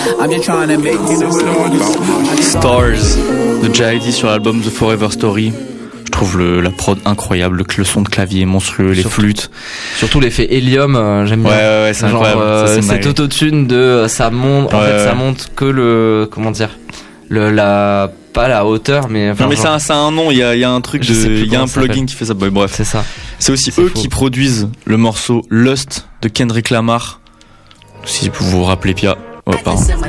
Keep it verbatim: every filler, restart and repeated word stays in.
Stars de J I D sur l'album The Forever Story. Je trouve le, la prod incroyable, le, le son de clavier monstrueux, les surtout, flûtes. Surtout l'effet hélium, euh, j'aime bien. Ouais, ouais, ouais, c'est genre, incroyable. Euh, ça, c'est cet autotune de, euh, ça monte, en ouais, fait, ouais. ça monte que le, comment dire, le, la, pas la hauteur, mais enfin. Non, mais genre, ça, a, ça a un nom, il y a, il y a un truc je sais de, plus il y a un comment ça plugin qui fait ça. Bah, bref. C'est ça. C'est aussi C'est eux faux. qui produisent le morceau Lust de Kendrick Lamar. Si vous vous rappelez Pia. Oh, pardon.